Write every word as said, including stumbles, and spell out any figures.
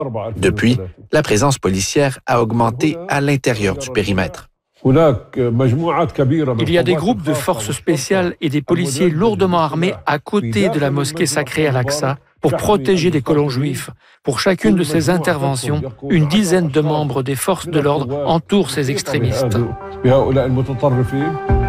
Depuis, la présence policière a augmenté à l'intérieur du périmètre. Il y a des groupes de forces spéciales et des policiers lourdement armés à côté de la mosquée sacrée Al-Aqsa pour protéger les colons juifs. Pour chacune de ces interventions, une dizaine de membres des forces de l'ordre entourent ces extrémistes.